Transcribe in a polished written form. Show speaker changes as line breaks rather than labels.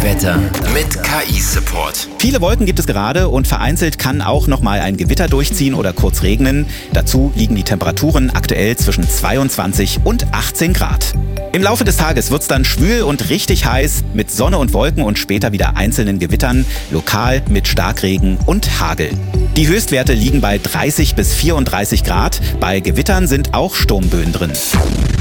Wetter mit KI-Support.
Viele Wolken gibt es gerade und vereinzelt kann auch nochmal ein Gewitter durchziehen oder kurz regnen. Dazu liegen die Temperaturen aktuell zwischen 22 und 18 Grad. Im Laufe des Tages wird es dann schwül und richtig heiß mit Sonne und Wolken und später wieder einzelnen Gewittern, lokal mit Starkregen und Hagel. Die Höchstwerte liegen bei 30 bis 34 Grad. Bei Gewittern sind auch Sturmböen drin.